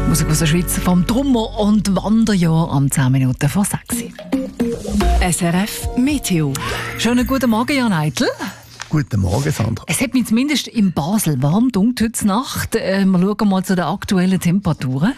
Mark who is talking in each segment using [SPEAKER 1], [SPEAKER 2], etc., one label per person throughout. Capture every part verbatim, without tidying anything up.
[SPEAKER 1] Musik aus der Schweiz vom Trummer- und Wanderjahr am zehn Minuten vor sechs.
[SPEAKER 2] S R F Meteo.
[SPEAKER 1] Schönen guten Morgen, Jan Eitel.
[SPEAKER 3] Guten Morgen, Sandra.
[SPEAKER 1] Es hat mich zumindest in Basel warm dunkt heute Nacht. Äh, wir schauen mal zu den aktuellen Temperaturen.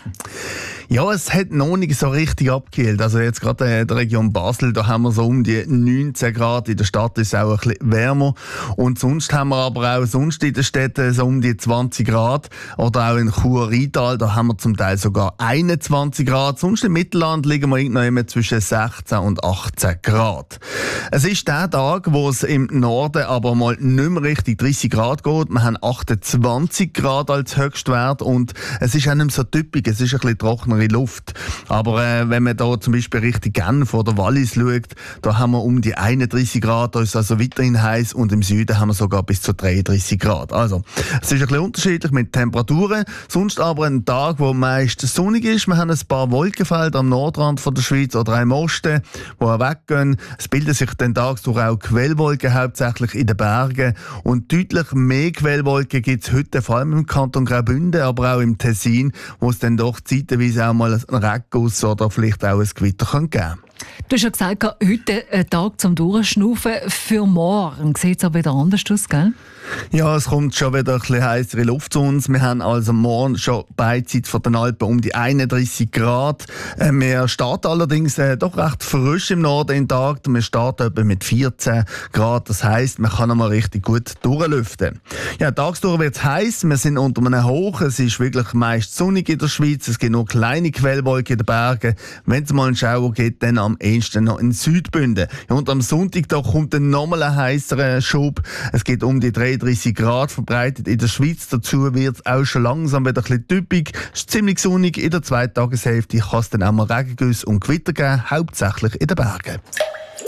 [SPEAKER 3] Ja, es hat noch nicht so richtig abgekühlt. Also jetzt gerade in der Region Basel, da haben wir so um die neunzehn Grad. In der Stadt ist es auch ein bisschen wärmer. Und sonst haben wir aber auch sonst in den Städten so um die zwanzig Grad. Oder auch in Chur-Rheintal, da haben wir zum Teil sogar einundzwanzig Grad. Sonst im Mittelland liegen wir irgendwo immer zwischen sechzehn und achtzehn Grad. Es ist der Tag, wo es im Norden aber mal nicht mehr Richtung dreißig Grad geht. Wir haben achtundzwanzig Grad als Höchstwert und es ist auch nicht mehr so typisch. Es ist ein bisschen trockener Luft. Aber äh, wenn man da zum Beispiel Richtung Genf oder Wallis schaut, da haben wir um die einunddreißig Grad, da ist es also weiterhin heiß und im Süden haben wir sogar bis zu dreiunddreißig Grad. Also, es ist ein bisschen unterschiedlich mit Temperaturen. Sonst aber ein Tag, wo meist sonnig ist. Wir haben ein paar Wolkenfelder am Nordrand von der Schweiz oder auch im Osten, die auch weggehen. Es bilden sich den tagsdurch auch Quellwolken, hauptsächlich in den Bergen. Und deutlich mehr Quellwolken gibt es heute, vor allem im Kanton Graubünden, aber auch im Tessin, wo es dann doch zeitweise auch mal einen Regenguss oder vielleicht auch ein Gewitter geben kann.
[SPEAKER 1] Du hast ja gesagt, heute ein Tag zum Durchschnaufen. Für morgen sieht es aber wieder anders aus, gell?
[SPEAKER 3] Ja, es kommt schon wieder ein bisschen heissere Luft zu uns. Wir haben also morgen schon beidseits von den Alpen um die einunddreißig Grad. Äh, wir starten allerdings äh, doch recht frisch im Norden in den Tag. Wir starten etwa mit vierzehn Grad. Das heisst, man kann einmal richtig gut durchlüften. Ja, tagsdurch wird es heiß. Wir sind unter einem Hoch. Es ist wirklich meist sonnig in der Schweiz. Es gibt nur kleine Quellwolken in den Bergen. Wenn es mal einen Schauer gibt, dann am ehesten noch in Südbünden. Ja, und am Sonntag da kommt dann nochmal ein heißerer Schub. Es geht um die dreiunddreißig Grad verbreitet in der Schweiz. Dazu wird es auch schon langsam wieder ein bisschen typisch. Es ist ziemlich sonnig. In der zweiten Tageshälfte kann es dann auch mal Regengüsse und Gewitter geben, hauptsächlich in den Bergen.